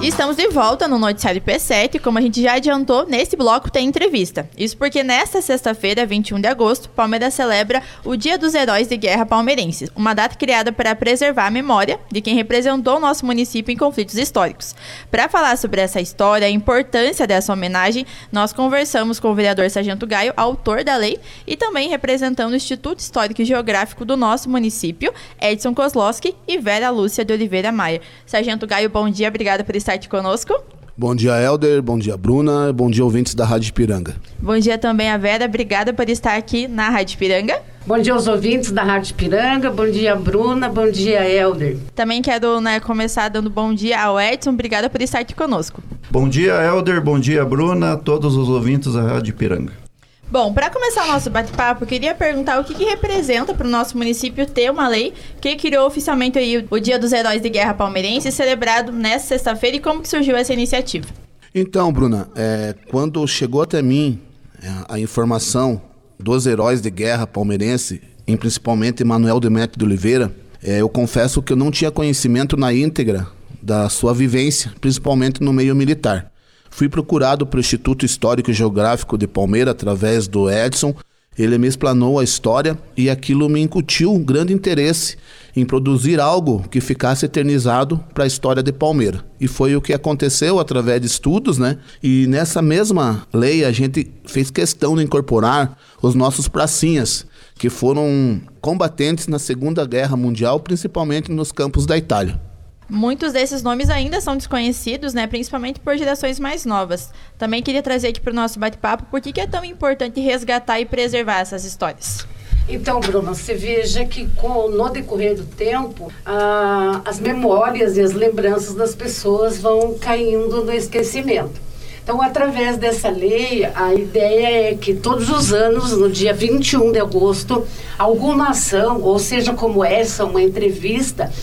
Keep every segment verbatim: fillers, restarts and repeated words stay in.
Estamos de volta no Noticiário P sete e, como a gente já adiantou, nesse bloco tem entrevista. Isso porque nesta sexta-feira, vinte e um de agosto, Palmeiras celebra o Dia dos Heróis de Guerra Palmeirenses, uma data criada para preservar a memória de quem representou o nosso município em conflitos históricos. Para falar sobre essa história, a importância dessa homenagem, nós conversamos com o vereador Sargento Gaio, autor da lei, e também representando o Instituto Histórico e Geográfico do nosso município, Edson Kozlowski e Vera Lúcia de Oliveira Maia. Sargento Gaio, bom dia, obrigada por estar aqui conosco. Bom dia, Helder. Bom dia, Bruna. Bom dia, ouvintes da Rádio Ipiranga. Bom dia também a Vera. Obrigada por estar aqui na Rádio Ipiranga. Bom dia aos ouvintes da Rádio Ipiranga. Bom dia, Bruna. Bom dia, Helder. Também quero né, começar dando bom dia ao Edson. Obrigada por estar aqui conosco. Bom dia, Helder. Bom dia, Bruna. Todos os ouvintes da Rádio Ipiranga. Bom, para começar o nosso bate-papo, eu queria perguntar o que, que representa para o nosso município ter uma lei que criou oficialmente aí o Dia dos Heróis de Guerra Palmeirense, celebrado nesta sexta-feira, e como que surgiu essa iniciativa? Então, Bruna, é, quando chegou até mim é, a informação dos heróis de guerra palmeirense, em principalmente Manuel Demetrio de Oliveira, é, eu confesso que eu não tinha conhecimento na íntegra da sua vivência, principalmente no meio militar. Fui procurado pelo Instituto Histórico e Geográfico de Palmeira, através do Edson. Ele me explanou a história e aquilo me incutiu um grande interesse em produzir algo que ficasse eternizado para a história de Palmeira. E foi o que aconteceu através de estudos, né? E nessa mesma lei a gente fez questão de incorporar os nossos pracinhas, que foram combatentes na Segunda Guerra Mundial, principalmente nos campos da Itália. Muitos desses nomes ainda são desconhecidos, né, principalmente por gerações mais novas. Também queria trazer aqui para o nosso bate-papo por que, que é tão importante resgatar e preservar essas histórias. Então, Bruna, você veja que com, no decorrer do tempo, ah, as memórias e as lembranças das pessoas vão caindo no esquecimento. Então, através dessa lei, a ideia é que todos os anos, no dia vinte e um de agosto, alguma ação, ou seja, como essa, uma entrevista,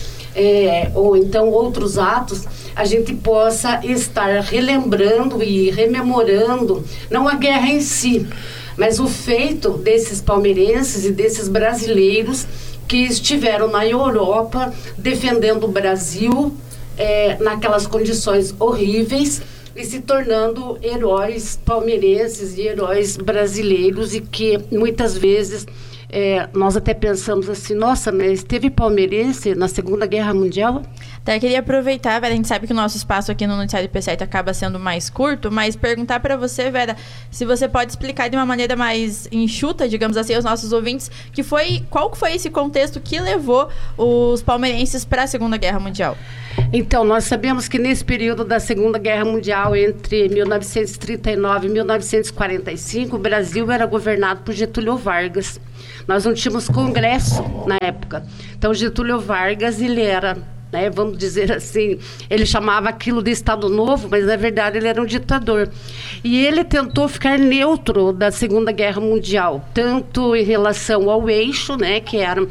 É, ou então outros atos, a gente possa estar relembrando e rememorando, não a guerra em si, mas o feito desses palmeirenses e desses brasileiros que estiveram na Europa defendendo o Brasil é, naquelas condições horríveis e se tornando heróis palmeirenses e heróis brasileiros, e que muitas vezes É, nós até pensamos assim, nossa, mas teve palmeirense na Segunda Guerra Mundial? Até queria aproveitar, Vera, a gente sabe que o nosso espaço aqui no Noticiário P sete acaba sendo mais curto, mas perguntar para você, Vera, se você pode explicar de uma maneira mais enxuta, digamos assim, aos nossos ouvintes, que foi, qual foi esse contexto que levou os palmeirenses para a Segunda Guerra Mundial? Então, nós sabemos que nesse período da Segunda Guerra Mundial, entre mil novecentos e trinta e nove e mil novecentos e quarenta e cinco, o Brasil era governado por Getúlio Vargas. Nós não tínhamos congresso na época. Então, Getúlio Vargas, ele era, né, vamos dizer assim, ele chamava aquilo de Estado Novo, mas na verdade ele era um ditador. E ele tentou ficar neutro da Segunda Guerra Mundial, tanto em relação ao eixo, né, que eram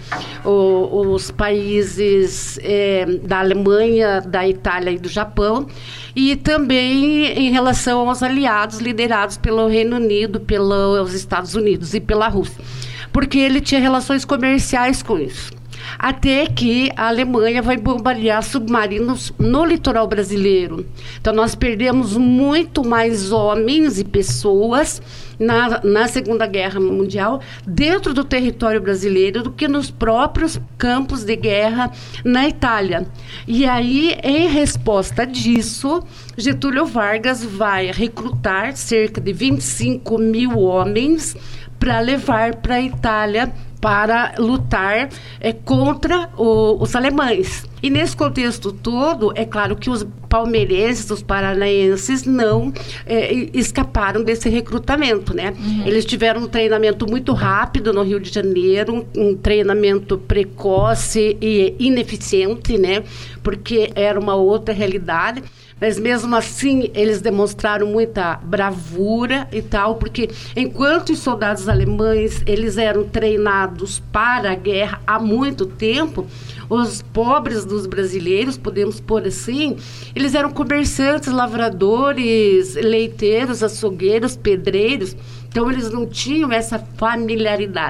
o, os países é, da Alemanha, da Itália e do Japão, e também em relação aos aliados liderados pelo Reino Unido, pelos Estados Unidos e pela Rússia, porque ele tinha relações comerciais com isso. Até que a Alemanha vai bombardear submarinos no litoral brasileiro. Então, nós perdemos muito mais homens e pessoas na, na Segunda Guerra Mundial dentro do território brasileiro do que nos próprios campos de guerra na Itália. E aí, em resposta disso, Getúlio Vargas vai recrutar cerca de vinte e cinco mil homens para levar para a Itália para lutar é, contra o, os alemães. E nesse contexto todo, é claro que os palmeirenses, os paranaenses, não é, escaparam desse recrutamento, né? Uhum. Eles tiveram um treinamento muito rápido no Rio de Janeiro, um, um treinamento precoce e ineficiente, né? Porque era uma outra realidade. Mas mesmo assim, eles demonstraram muita bravura e tal, porque enquanto os soldados alemães, eles eram treinados para a guerra há muito tempo, os pobres dos brasileiros, podemos pôr assim, eles eram comerciantes, lavradores, leiteiros, açougueiros, pedreiros, então eles não tinham essa familiaridade.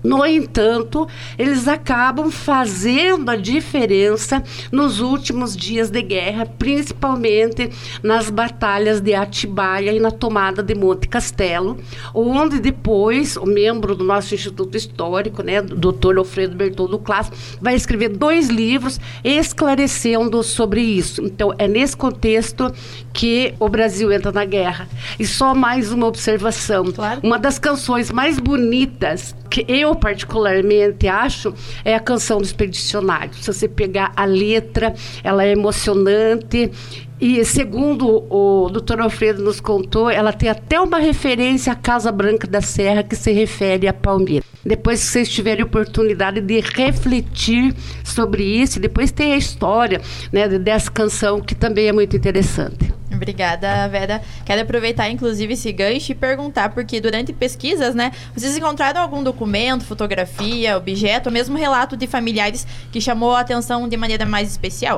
No entanto, eles acabam fazendo a diferença nos últimos dias de guerra, principalmente nas batalhas de Atibaia e na tomada de Monte Castelo, onde depois o membro do nosso Instituto Histórico, né, o doutor Alfredo Bertoldo Klaas, vai escrever dois livros esclarecendo sobre isso. Então, é nesse contexto que o Brasil entra na guerra. E só mais uma observação. Claro. Uma das canções mais bonitas que eu particularmente acho é a canção do Expedicionário. Se você pegar a letra, ela é emocionante e, segundo o doutor Alfredo nos contou, ela tem até uma referência à Casa Branca da Serra que se refere a Palmeira. Depois que vocês tiverem oportunidade de refletir sobre isso, depois tem a história, né, dessa canção que também é muito interessante. Obrigada, Vera. Quero aproveitar, inclusive, esse gancho e perguntar, porque durante pesquisas, né, vocês encontraram algum documento, fotografia, objeto, ou mesmo relato de familiares que chamou a atenção de maneira mais especial?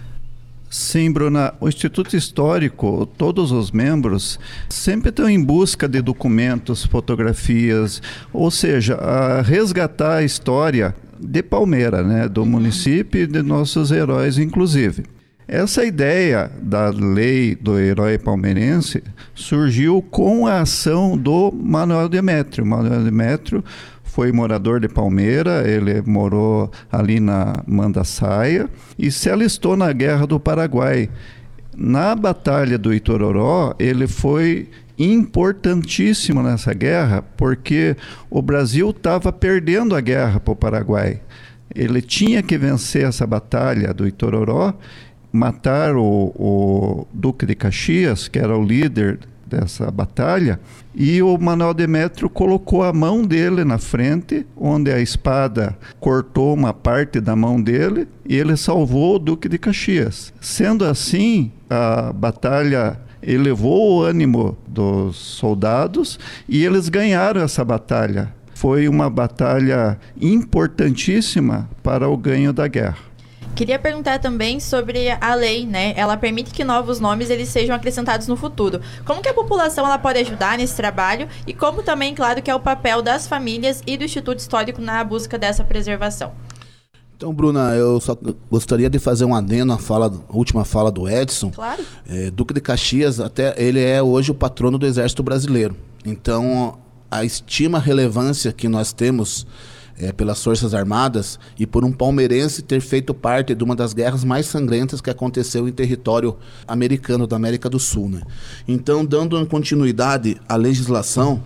Sim, Bruna. O Instituto Histórico, todos os membros, sempre estão em busca de documentos, fotografias, ou seja, a resgatar a história de Palmeira, né, do município e de nossos heróis, inclusive. Essa ideia da lei do herói palmeirense surgiu com a ação do Manuel Demétrio. Manuel Demétrio foi morador de Palmeira, ele morou ali na Mandaçaia e se alistou na Guerra do Paraguai. Na Batalha do Itororó, ele foi importantíssimo nessa guerra, porque o Brasil estava perdendo a guerra para o Paraguai. Ele tinha que vencer essa batalha do Itororó, matar o, o Duque de Caxias, que era o líder dessa batalha, e o Manuel Demétrio colocou a mão dele na frente, onde a espada cortou uma parte da mão dele, e ele salvou o Duque de Caxias. Sendo assim, a batalha elevou o ânimo dos soldados e eles ganharam essa batalha. Foi uma batalha importantíssima para o ganho da guerra. Queria perguntar também sobre a lei, né? Ela permite que novos nomes eles sejam acrescentados no futuro. Como que a população ela pode ajudar nesse trabalho e como também, claro, que é o papel das famílias e do Instituto Histórico na busca dessa preservação? Então, Bruna, eu só gostaria de fazer um adendo à fala, à última fala do Edson. Claro. É, Duque de Caxias, até ele é hoje o patrono do Exército Brasileiro. Então, a estima, a relevância que nós temos É, pelas Forças Armadas e por um palmeirense ter feito parte de uma das guerras mais sangrentas que aconteceu em território americano da América do Sul, né? Então, dando continuidade à legislação,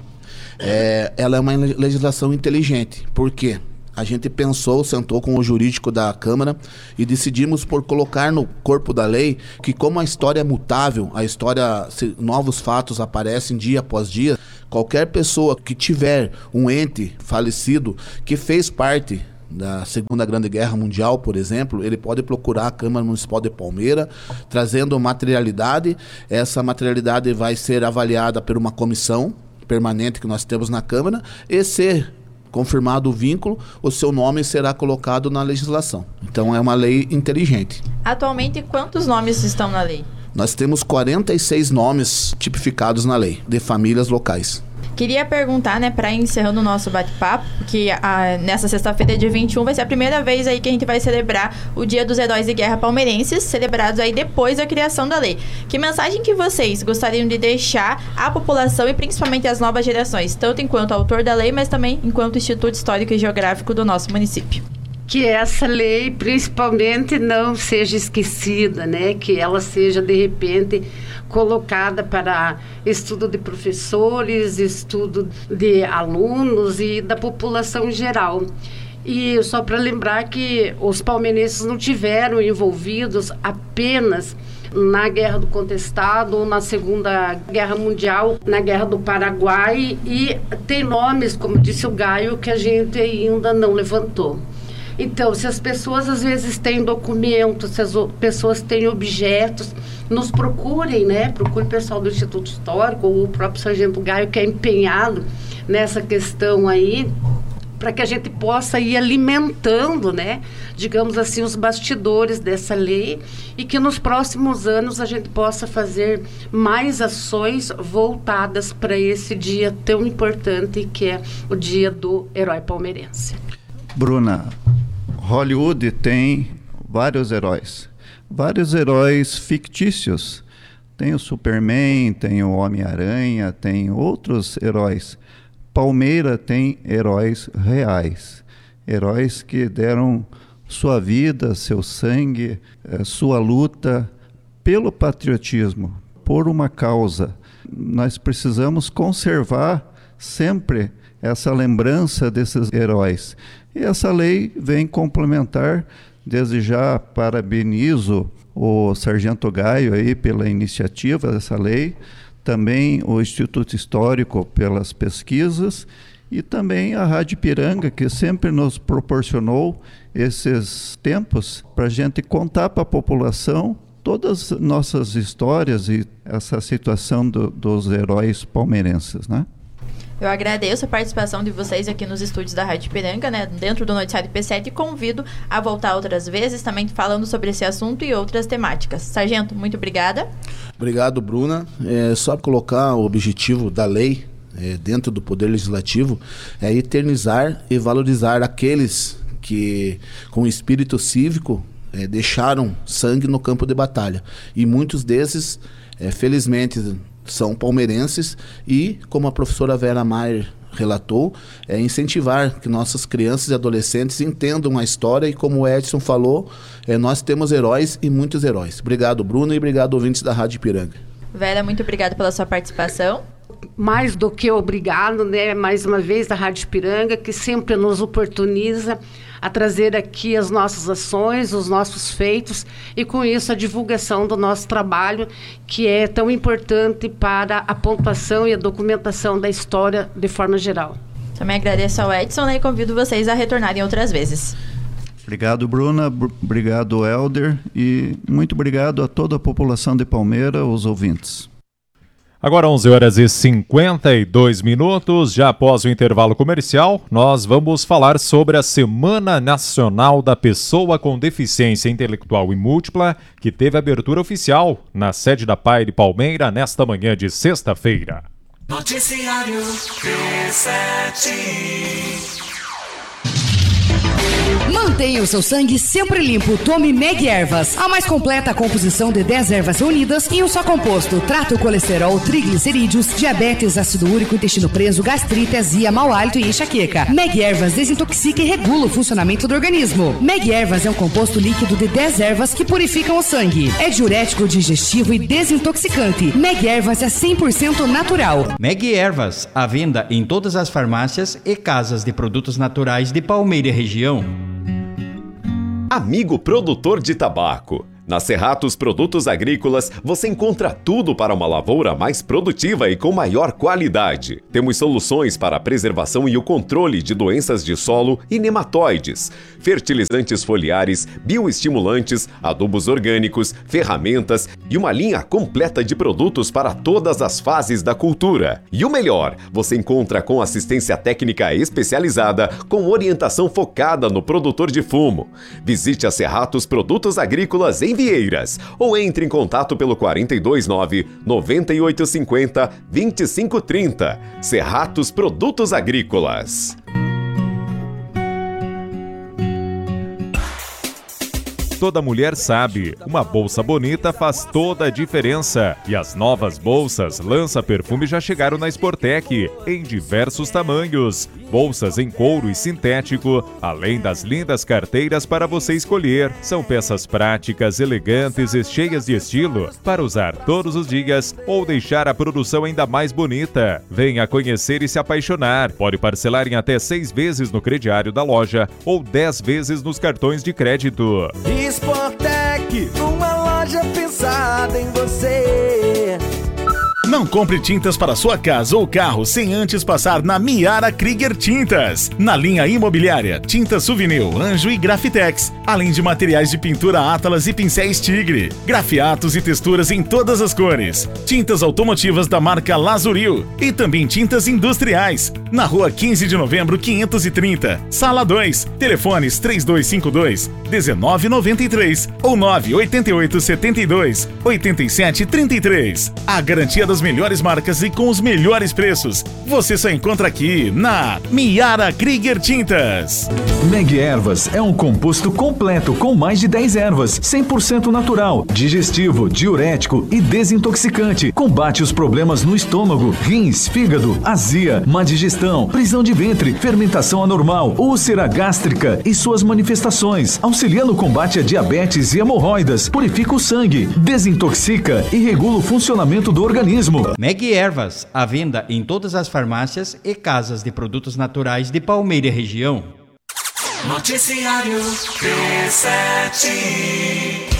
é, ela é uma legislação inteligente. Por quê? A gente pensou, sentou com o jurídico da Câmara e decidimos por colocar no corpo da lei que, como a história é mutável, a história, se novos fatos aparecem dia após dia, qualquer pessoa que tiver um ente falecido que fez parte da Segunda Grande Guerra Mundial, por exemplo, ele pode procurar a Câmara Municipal de Palmeira, trazendo materialidade. Essa materialidade vai ser avaliada por uma comissão permanente que nós temos na Câmara e ser confirmado o vínculo, o seu nome será colocado na legislação. Então é uma lei inteligente. Atualmente, quantos nomes estão na lei? Nós temos quarenta e seis nomes tipificados na lei, de famílias locais. Queria perguntar, né, para encerrando o nosso bate-papo, que a, nessa sexta-feira, dia vinte e um, vai ser a primeira vez aí que a gente vai celebrar o Dia dos Heróis de Guerra Palmeirenses, celebrados aí depois da criação da lei. Que mensagem que vocês gostariam de deixar à população e principalmente às novas gerações, tanto enquanto autor da lei, mas também enquanto Instituto Histórico e Geográfico do nosso município? Que essa lei, principalmente, não seja esquecida, né? Que ela seja, de repente, colocada para estudo de professores, estudo de alunos e da população em geral. E só para lembrar que os palmeirenses não tiveram envolvidos apenas na Guerra do Contestado ou na Segunda Guerra Mundial, na Guerra do Paraguai, e tem nomes, como disse o Gaio, que a gente ainda não levantou. Então, se as pessoas às vezes têm documentos, se as pessoas têm objetos, nos procurem, né? Procure o pessoal do Instituto Histórico ou o próprio Sargento Gaio, que é empenhado nessa questão aí, para que a gente possa ir alimentando, né, digamos assim, os bastidores dessa lei e que nos próximos anos a gente possa fazer mais ações voltadas para esse dia tão importante que é o Dia do Herói Palmeirense. Bruna, Hollywood tem vários heróis, vários heróis fictícios. Tem o Superman, tem o Homem-Aranha, tem outros heróis. Palmeira tem heróis reais, heróis que deram sua vida, seu sangue, eh, sua luta pelo patriotismo, por uma causa. Nós precisamos conservar sempre essa lembrança desses heróis. E essa lei vem complementar. Desde já parabenizo o Sargento Gaio aí pela iniciativa dessa lei, também o Instituto Histórico pelas pesquisas e também a Rádio Ipiranga, que sempre nos proporcionou esses tempos para a gente contar para a população todas as nossas histórias e essa situação do, dos heróis palmeirenses, né? Eu agradeço a participação de vocês aqui nos estúdios da Rádio Ipiranga, né, dentro do Noticiário P sete, e convido a voltar outras vezes, também falando sobre esse assunto e outras temáticas. Sargento, muito obrigada. Obrigado, Bruna. É, só colocar o objetivo da lei é, dentro do Poder Legislativo é eternizar e valorizar aqueles que, com espírito cívico, é, deixaram sangue no campo de batalha. E muitos desses, é, felizmente, são palmeirenses e, como a professora Vera Maier relatou, é incentivar que nossas crianças e adolescentes entendam a história e, como o Edson falou, é, nós temos heróis e muitos heróis. Obrigado, Bruno, e obrigado, ouvintes da Rádio Ipiranga. Vera, muito obrigada pela sua participação. Mais do que obrigado, né, mais uma vez, da Rádio Ipiranga, que sempre nos oportuniza a trazer aqui as nossas ações, os nossos feitos e, com isso, a divulgação do nosso trabalho, que é tão importante para a pontuação e a documentação da história de forma geral. Também agradeço ao Edson, né, e convido vocês a retornarem outras vezes. Obrigado, Bruna. Obrigado, Helder. E muito obrigado a toda a população de Palmeira, os ouvintes. Agora onze horas e cinquenta e dois minutos, já após o intervalo comercial, nós vamos falar sobre a Semana Nacional da Pessoa com Deficiência Intelectual e Múltipla, que teve abertura oficial na sede da P A I de Palmeira nesta manhã de sexta-feira. Noticiário P sete. Mantenha o seu sangue sempre limpo. Tome Meg Ervas, a mais completa composição de dez ervas reunidas em um só composto. Trata o colesterol, triglicerídeos, diabetes, ácido úrico, intestino preso, gastrite, azia, mau hálito e enxaqueca. Meg Ervas desintoxica e regula o funcionamento do organismo. Meg Ervas é um composto líquido de dez ervas que purificam o sangue. É diurético, digestivo e desintoxicante. Meg Ervas é cem por cento natural. Meg Ervas, à venda em todas as farmácias e casas de produtos naturais de Palmeira e região. Amigo produtor de tabaco, na Cerratos Produtos Agrícolas você encontra tudo para uma lavoura mais produtiva e com maior qualidade. Temos soluções para a preservação e o controle de doenças de solo e nematóides, fertilizantes foliares, bioestimulantes, adubos orgânicos, ferramentas e uma linha completa de produtos para todas as fases da cultura. E o melhor, você encontra com assistência técnica especializada com orientação focada no produtor de fumo. Visite a Cerratos Produtos Agrícolas em Vieiras ou entre em contato pelo quarenta e dois nove, noventa e oito cinquenta, vinte e cinco trinta. Cerratos Produtos Agrícolas. Toda mulher sabe, uma bolsa bonita faz toda a diferença. E as novas bolsas Lança Perfume já chegaram na Sportec, em diversos tamanhos. Bolsas em couro e sintético, além das lindas carteiras para você escolher. São peças práticas, elegantes e cheias de estilo, para usar todos os dias ou deixar a produção ainda mais bonita. Venha conhecer e se apaixonar. Pode parcelar em até seis vezes no crediário da loja ou dez vezes nos cartões de crédito. Sportec, uma loja pensada em você. Não compre tintas para sua casa ou carro sem antes passar na Miara Krieger Tintas. Na linha imobiliária, tintas Suvinil, Anjo e Grafitex, além de materiais de pintura Atlas e pincéis Tigre, grafiatos e texturas em todas as cores, tintas automotivas da marca Lazuril e também tintas industriais. Na rua quinze de novembro, quinhentos e trinta, sala dois, telefones três dois cinco dois, um nove nove três ou nove oito oito sete dois, oito sete três três. A garantia das melhores marcas e com os melhores preços, você só encontra aqui na Miara Krieger Tintas. Meg Ervas é um composto completo com mais de dez ervas, cem por cento natural, digestivo, diurético e desintoxicante. Combate os problemas no estômago, rins, fígado, azia, má digestão, prisão de ventre, fermentação anormal, úlcera gástrica e suas manifestações. Auxilia no combate a diabetes e hemorroidas, purifica o sangue, desintoxica e regula o funcionamento do organismo. Meg Ervas, à venda em todas as farmácias e casas de produtos naturais de Palmeira região. Noticiário P sete.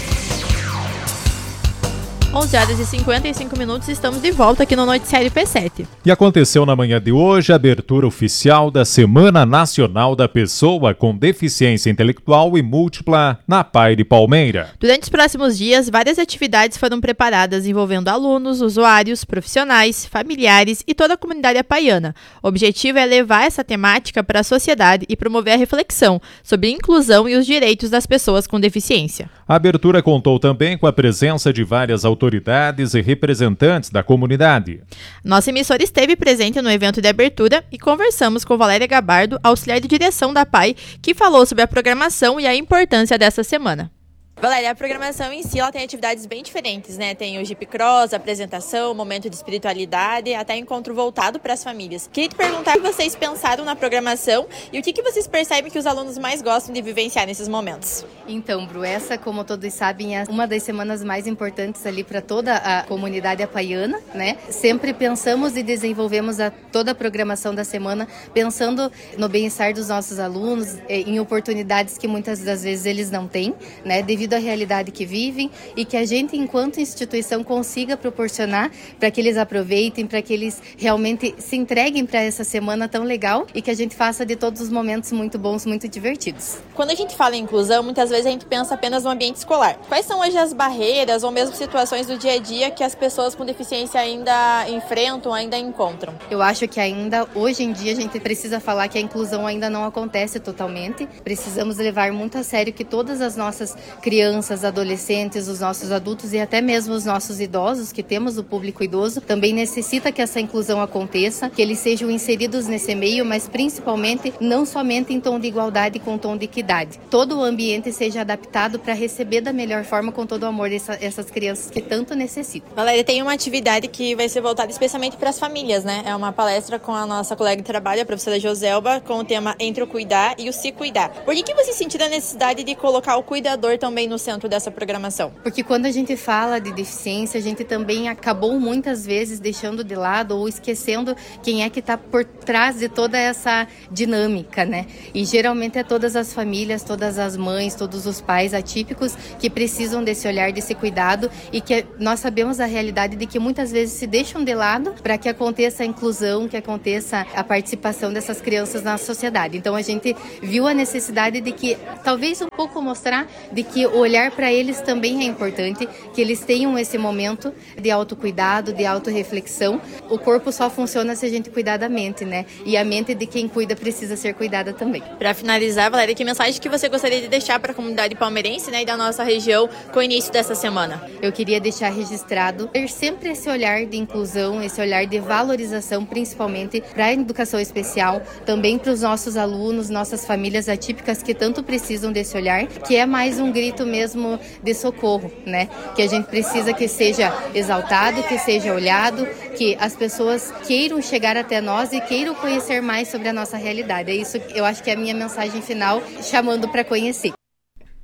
onze horas e cinquenta e cinco minutos, estamos de volta aqui no Noticiário P sete. E aconteceu na manhã de hoje a abertura oficial da Semana Nacional da Pessoa com Deficiência Intelectual e Múltipla na P A I de Palmeira. Durante os próximos dias, várias atividades foram preparadas envolvendo alunos, usuários, profissionais, familiares e toda a comunidade apaiana. O objetivo é levar essa temática para a sociedade e promover a reflexão sobre a inclusão e os direitos das pessoas com deficiência. A abertura contou também com a presença de várias autoridades e representantes da comunidade. Nossa emissora esteve presente no evento de abertura e conversamos com Valéria Gabardo, auxiliar de direção da P A I, que falou sobre a programação e a importância dessa semana. Valéria, a programação em si ela tem atividades bem diferentes, né? Tem o Jeep Cross, apresentação, momento de espiritualidade, até encontro voltado para as famílias. Queria te perguntar o que vocês pensaram na programação e o que, que vocês percebem que os alunos mais gostam de vivenciar nesses momentos. Então, Bru, essa, como todos sabem, é uma das semanas mais importantes ali para toda a comunidade apaiana, né? Sempre pensamos e desenvolvemos a, toda a programação da semana pensando no bem-estar dos nossos alunos, em oportunidades que muitas das vezes eles não têm, né? Devido da realidade que vivem e que a gente, enquanto instituição, consiga proporcionar para que eles aproveitem, para que eles realmente se entreguem para essa semana tão legal e que a gente faça de todos os momentos muito bons, muito divertidos. Quando a gente fala em inclusão, muitas vezes a gente pensa apenas no ambiente escolar. Quais são hoje as barreiras ou mesmo situações do dia a dia que as pessoas com deficiência ainda enfrentam, ainda encontram? Eu acho que ainda, hoje em dia, a gente precisa falar que a inclusão ainda não acontece totalmente. Precisamos levar muito a sério que todas as nossas crianças crianças, adolescentes, os nossos adultos e até mesmo os nossos idosos, que temos o público idoso, também necessita que essa inclusão aconteça, que eles sejam inseridos nesse meio, mas principalmente não somente em tom de igualdade com tom de equidade. Todo o ambiente seja adaptado para receber da melhor forma, com todo o amor, essa, essas crianças que tanto necessitam. Valéria, tem uma atividade que vai ser voltada especialmente para as famílias, né? É uma palestra com a nossa colega de trabalho, a professora Joselba, com o tema Entre o Cuidar e o Se Cuidar. Por que, que você sentiu a necessidade de colocar o cuidador também no centro dessa programação? Porque quando a gente fala de deficiência, a gente também acabou muitas vezes deixando de lado ou esquecendo quem é que está por trás de toda essa dinâmica, né? E geralmente é todas as famílias, todas as mães, todos os pais atípicos que precisam desse olhar, desse cuidado, e que nós sabemos a realidade de que muitas vezes se deixam de lado para que aconteça a inclusão, que aconteça a participação dessas crianças na sociedade. Então a gente viu a necessidade de que, talvez um pouco mostrar de que o olhar para eles também é importante, que eles tenham esse momento de autocuidado, de autorreflexão. O corpo só funciona se a gente cuidar da mente, né? E a mente de quem cuida precisa ser cuidada também. Para finalizar, Valéria, que mensagem que você gostaria de deixar para a comunidade palmeirense, né, e da nossa região com o início dessa semana? Eu queria deixar registrado ter sempre esse olhar de inclusão, esse olhar de valorização, principalmente para a educação especial, também para os nossos alunos, nossas famílias atípicas que tanto precisam desse olhar, que é mais um grito mesmo de socorro, né? Que a gente precisa que seja exaltado, que seja olhado, que as pessoas queiram chegar até nós e queiram conhecer mais sobre a nossa realidade. É isso que eu acho que é a minha mensagem final, chamando para conhecer.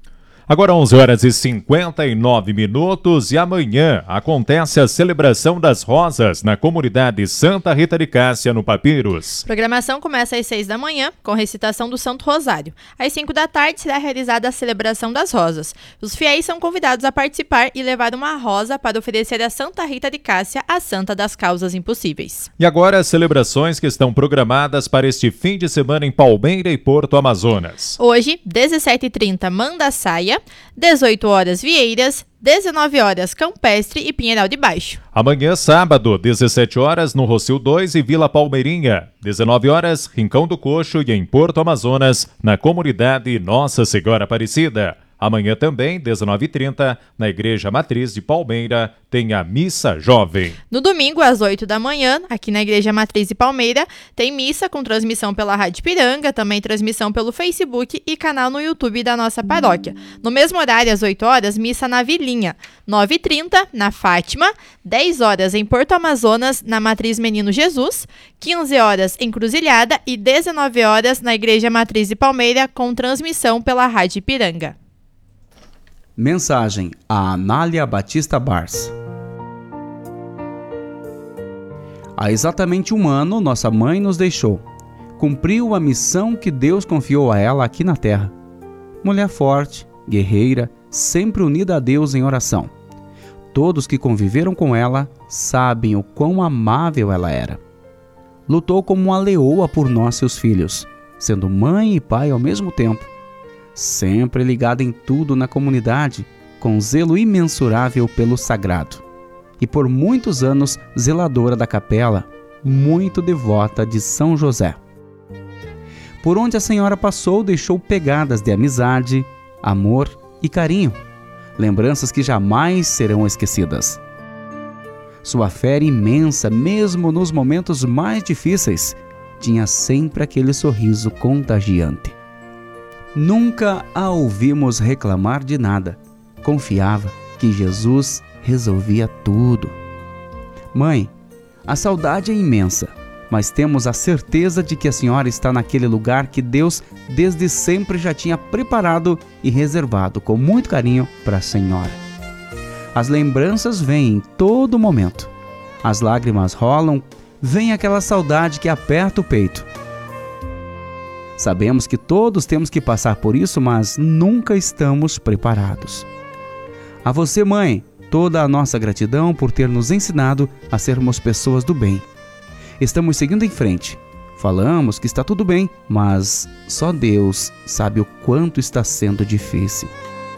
Agora onze horas e cinquenta e nove minutos e amanhã acontece a celebração das rosas na comunidade Santa Rita de Cássia, no Papiros. A programação começa às seis da manhã, com recitação do Santo Rosário. Às cinco da tarde será realizada a celebração das rosas. Os fiéis são convidados a participar e levar uma rosa para oferecer a Santa Rita de Cássia, a santa das causas impossíveis. E agora as celebrações que estão programadas para este fim de semana em Palmeira e Porto Amazonas. Hoje, dezessete e trinta, Mandaçaia, dezoito horas Vieiras, dezenove horas Campestre e Pinheiral de Baixo. Amanhã, sábado, dezessete horas no Rossio dois e Vila Palmeirinha, dezenove horas Rincão do Coxo e em Porto Amazonas, na comunidade Nossa Senhora Aparecida. Amanhã também, dezenove e trinta, na Igreja Matriz de Palmeira, tem a Missa Jovem. No domingo, às oito da manhã, aqui na Igreja Matriz de Palmeira, tem missa com transmissão pela Rádio Piranga, também transmissão pelo Facebook e canal no YouTube da nossa paróquia. No mesmo horário, às oito horas, missa na Vilinha. nove e trinta, na Fátima, dez horas em Porto Amazonas, na Matriz Menino Jesus, quinze horas em Cruzilhada e dezenove horas na Igreja Matriz de Palmeira, com transmissão pela Rádio Piranga. Mensagem a Anália Batista Bars. Há exatamente um ano, nossa mãe nos deixou. Cumpriu a missão que Deus confiou a ela aqui na terra. Mulher forte, guerreira, sempre unida a Deus em oração. Todos que conviveram com ela sabem o quão amável ela era. Lutou como uma leoa por nós, seus filhos, sendo mãe e pai ao mesmo tempo. Sempre ligada em tudo na comunidade, com zelo imensurável pelo sagrado. E por muitos anos zeladora da capela, muito devota de São José. Por onde a senhora passou, deixou pegadas de amizade, amor e carinho, lembranças que jamais serão esquecidas. Sua fé era imensa, mesmo nos momentos mais difíceis, tinha sempre aquele sorriso contagiante. Nunca a ouvimos reclamar de nada. Confiava que Jesus resolvia tudo. Mãe, a saudade é imensa, mas temos a certeza de que a senhora está naquele lugar que Deus desde sempre já tinha preparado e reservado com muito carinho para a senhora. As lembranças vêm em todo momento. As lágrimas rolam, vem aquela saudade que aperta o peito. Sabemos que todos temos que passar por isso, mas nunca estamos preparados. A você, mãe, toda a nossa gratidão por ter nos ensinado a sermos pessoas do bem. Estamos seguindo em frente. Falamos que está tudo bem, mas só Deus sabe o quanto está sendo difícil.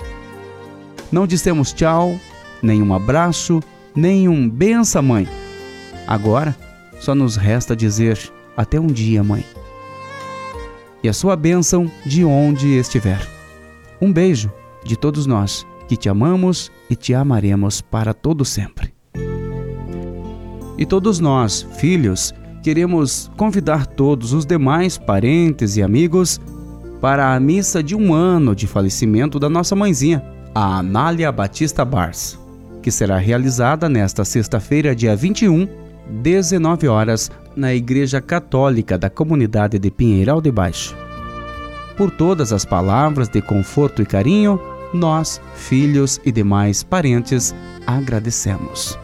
Não dissemos tchau, nem um abraço, nem um benção, mãe. Agora, só nos resta dizer até um dia, mãe. E a sua bênção de onde estiver. Um beijo de todos nós, que te amamos e te amaremos para todo sempre. E todos nós, filhos, queremos convidar todos os demais parentes e amigos para a missa de um ano de falecimento da nossa mãezinha, a Anália Batista Bars, que será realizada nesta sexta-feira, dia vinte e um, dezenove horas, na Igreja Católica da Comunidade de Pinheiral de Baixo. Por todas as palavras de conforto e carinho, nós, filhos e demais parentes, agradecemos.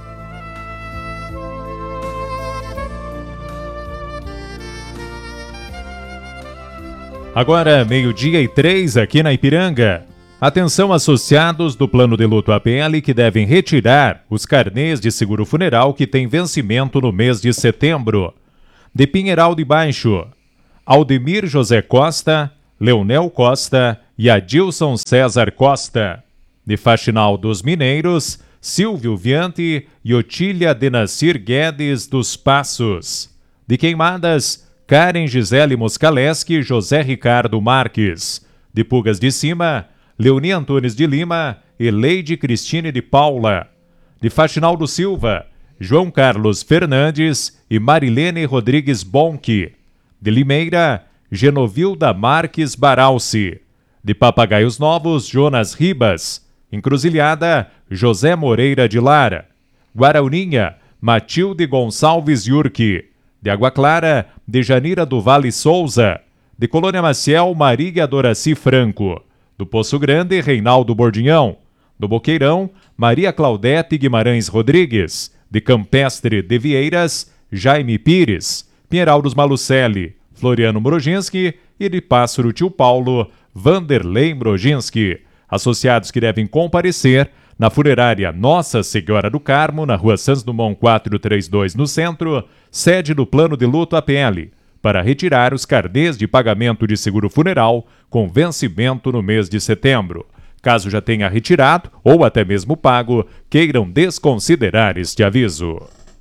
Agora, meio-dia e três aqui na Ipiranga. Atenção, associados do plano de luto A P L que devem retirar os carnês de seguro funeral que têm vencimento no mês de setembro. De Pinheiral de Baixo, Aldemir José Costa, Leonel Costa e Adilson César Costa. De Faxinal dos Mineiros, Silvio Viante e Otília Denacir Guedes dos Passos. De Queimadas, Karen Gisele Moscaleski e José Ricardo Marques. De Pugas de Cima, Leoni Antunes de Lima e Leide Cristine de Paula. De Faxinal do Silva, João Carlos Fernandes e Marilene Rodrigues Bonque. De Limeira, Genovilda Marques Baralci. De Papagaios Novos, Jonas Ribas. Encruzilhada, José Moreira de Lara. Guarauninha, Matilde Gonçalves Yurque. De Água Clara, de Janira do Vale Souza. De Colônia Maciel, Marília Doraci Franco. Do Do Poço Grande, Reinaldo Bordinhão. Do Boqueirão, Maria Claudete Guimarães Rodrigues. De Campestre de Vieiras, Jaime Pires. Pinheiral dos Malucelli, Floriano Mroginski. E de Pássaro Tio Paulo, Vanderlei Mroginski. Associados que devem comparecer na funerária Nossa Senhora do Carmo, na rua Santos Dumont quatrocentos e trinta e dois, no centro, sede do Plano de Luto A P L, para retirar os carnês de pagamento de seguro funeral com vencimento no mês de setembro. Caso já tenha retirado ou até mesmo pago, queiram desconsiderar este aviso.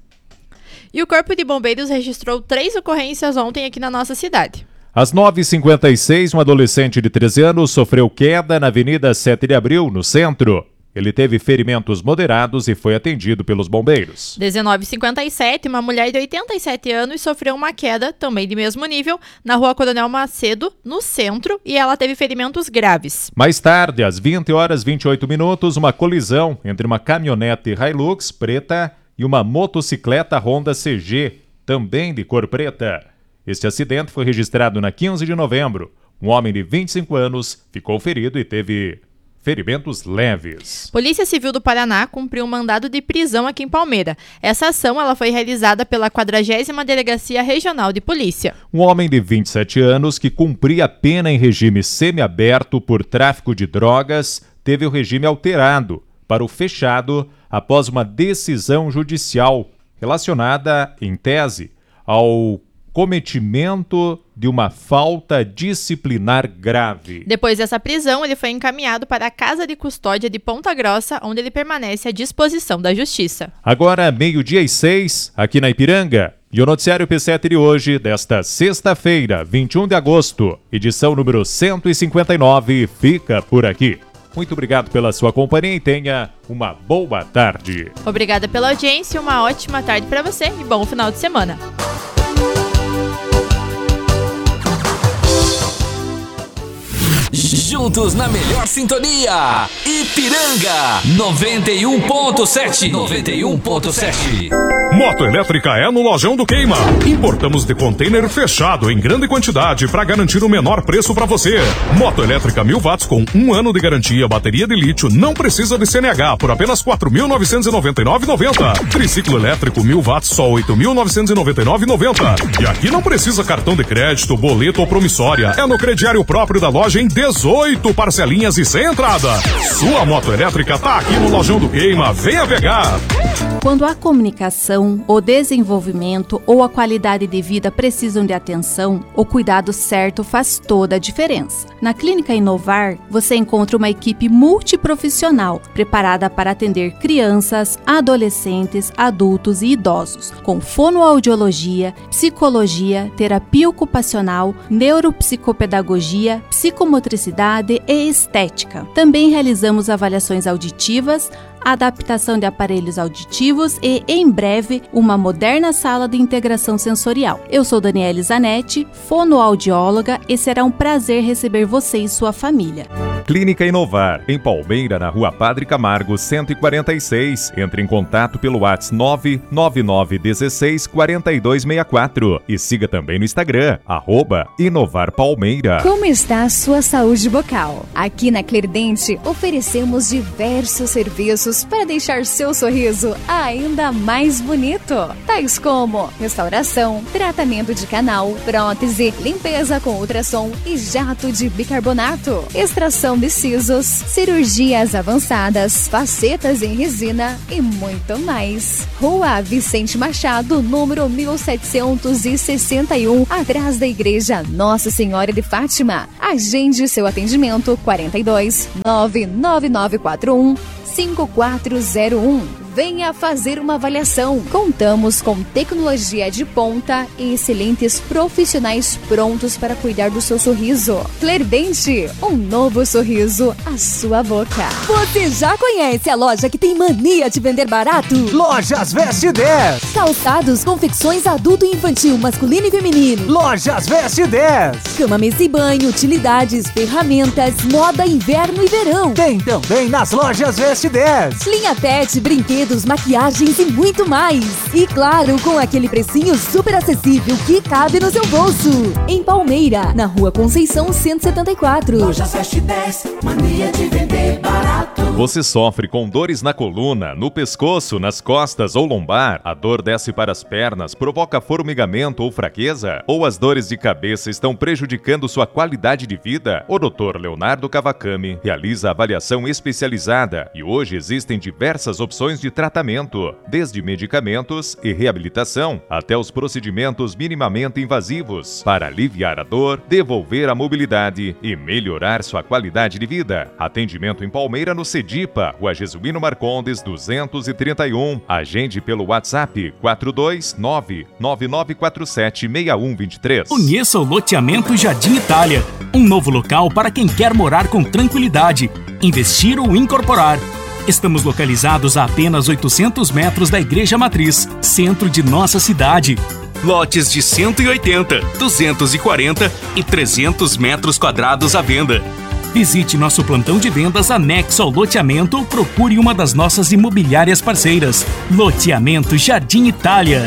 E o Corpo de Bombeiros registrou três ocorrências ontem aqui na nossa cidade. Às nove e cinquenta e seis, um adolescente de treze anos sofreu queda na Avenida sete de abril, no centro. Ele teve ferimentos moderados e foi atendido pelos bombeiros. dezenove e cinquenta e sete, uma mulher de oitenta e sete anos sofreu uma queda, também de mesmo nível, na rua Coronel Macedo, no centro, e ela teve ferimentos graves. Mais tarde, às vinte horas e vinte e oito minutos, uma colisão entre uma caminhonete Hilux preta e uma motocicleta Honda C G, também de cor preta. Este acidente foi registrado na quinze de novembro. Um homem de vinte e cinco anos ficou ferido e teve ferimentos leves. Polícia Civil do Paraná cumpriu um mandado de prisão aqui em Palmeira. Essa ação ela foi realizada pela quadragésima Delegacia Regional de Polícia. Um homem de vinte e sete anos que cumpria pena em regime semiaberto por tráfico de drogas teve o regime alterado para o fechado após uma decisão judicial relacionada, em tese, ao cometimento de uma falta disciplinar grave. Depois dessa prisão, ele foi encaminhado para a Casa de Custódia de Ponta Grossa, onde ele permanece à disposição da Justiça. Agora, meio-dia e seis, aqui na Ipiranga. E o noticiário P sete de hoje, desta sexta-feira, vinte e um de agosto, edição número cento e cinquenta e nove, fica por aqui. Muito obrigado pela sua companhia e tenha uma boa tarde. Obrigada pela audiência, uma ótima tarde para você e bom final de semana. Juntos na melhor sintonia, Ipiranga noventa e um ponto sete. noventa e um ponto sete. Moto elétrica é no Lojão do Queima. Importamos de container fechado em grande quantidade para garantir o menor preço para você. Moto elétrica mil watts com um ano de garantia, bateria de lítio, não precisa de C N H por apenas quatro mil novecentos e noventa e nove reais e noventa centavos. Triciclo elétrico mil watts só oito mil novecentos e noventa e nove reais e noventa centavos. E aqui não precisa cartão de crédito, boleto ou promissória. É no crediário próprio da loja em dezoito parcelinhas e sem entrada. Sua moto elétrica tá aqui no Lojão do Queima. Venha pegar. Quando a comunicação, o desenvolvimento ou a qualidade de vida precisam de atenção, o cuidado certo faz toda a diferença. Na Clínica Inovar, você encontra uma equipe multiprofissional preparada para atender crianças, adolescentes, adultos e idosos, com fonoaudiologia, psicologia, terapia ocupacional, neuropsicopedagogia, psicomotricidade e estética. Também realizamos avaliações auditivas, adaptação de aparelhos auditivos e, em breve, uma moderna sala de integração sensorial. Eu sou Daniele Zanetti, fonoaudióloga, e será um prazer receber você e sua família. Clínica Inovar, em Palmeira, na Rua Padre Camargo, cento e quarenta e seis. Entre em contato pelo WhatsApp nove nove nove um seis quatro dois seis quatro e siga também no Instagram, arroba Inovar Palmeira. Como está a sua saúde bucal? Aqui na Clerdente oferecemos diversos serviços para deixar seu sorriso ainda mais bonito, tais como restauração, tratamento de canal, prótese, limpeza com ultrassom e jato de bicarbonato, extração de sisos, cirurgias avançadas, facetas em resina e muito mais. Rua Vicente Machado, número mil setecentos e sessenta e um, atrás da Igreja Nossa Senhora de Fátima. Agende seu atendimento quarenta e dois, nove nove nove quatro um, cinco quatro zero um. Venha fazer uma avaliação. Contamos com tecnologia de ponta e excelentes profissionais prontos para cuidar do seu sorriso. Clerdente, um novo sorriso à sua boca. Você já conhece a loja que tem mania de vender barato? Lojas Veste dez. Calçados, confecções adulto e infantil, masculino e feminino. Lojas Veste dez. Cama, mesa e banho, utilidades, ferramentas, moda, inverno e verão. Tem também nas Lojas Veste dez. Linha pet, brinquedos, brinquedos, maquiagens e muito mais. E claro, com aquele precinho super acessível que cabe no seu bolso. Em Palmeira, na Rua Conceição cento e setenta e quatro. Lojas Veste dez, mania de vender barato. Você sofre com dores na coluna, no pescoço, nas costas ou lombar? A dor desce para as pernas, provoca formigamento ou fraqueza? Ou as dores de cabeça estão prejudicando sua qualidade de vida? O doutor Leonardo Cavacami realiza avaliação especializada e hoje existem diversas opções de tratamento, desde medicamentos e reabilitação até os procedimentos minimamente invasivos para aliviar a dor, devolver a mobilidade e melhorar sua qualidade de vida. Atendimento em Palmeira no Cedipa, Rua Jesuíno Marcondes duzentos e trinta e um. Agende pelo WhatsApp quatro dois nove, nove nove quatro sete, seis um dois três. Conheça o loteamento Jardim Itália, um novo local para quem quer morar com tranquilidade, investir ou incorporar. Estamos localizados a apenas oitocentos metros da Igreja Matriz, centro de nossa cidade. Lotes de cento e oitenta, duzentos e quarenta e trezentos metros quadrados à venda. Visite nosso plantão de vendas anexo ao loteamento ou procure uma das nossas imobiliárias parceiras. Loteamento Jardim Itália.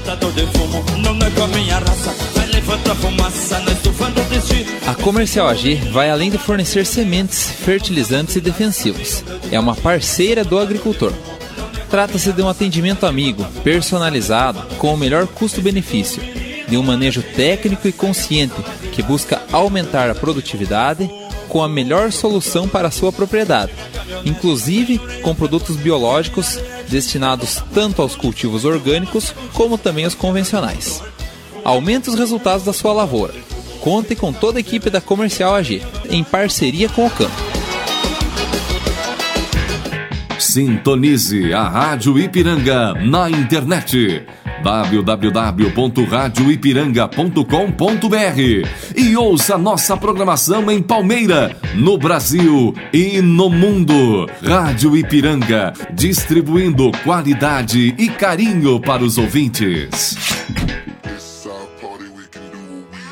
A Comercial A G vai além de fornecer sementes, fertilizantes e defensivos. É uma parceira do agricultor. Trata-se de um atendimento amigo, personalizado, com o melhor custo-benefício, de um manejo técnico e consciente que busca aumentar a produtividade com a melhor solução para a sua propriedade, inclusive com produtos biológicos destinados tanto aos cultivos orgânicos como também aos convencionais. Aumente os resultados da sua lavoura. Conte com toda a equipe da Comercial A G, em parceria com o campo. Sintonize a Rádio Ipiranga na internet w w w ponto rádio ipiranga ponto com ponto b r e ouça nossa programação em Palmeira, no Brasil e no mundo. Rádio Ipiranga, distribuindo qualidade e carinho para os ouvintes.